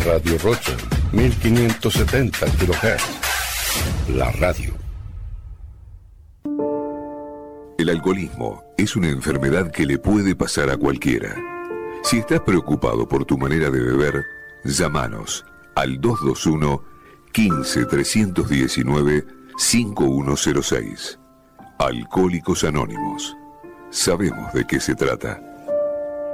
Radio Rocha, 1570 kHz. La radio. El alcoholismo es una enfermedad que le puede pasar a cualquiera. Si estás preocupado por tu manera de beber, llámanos al 221 15 319 5106. Alcohólicos Anónimos. Sabemos de qué se trata.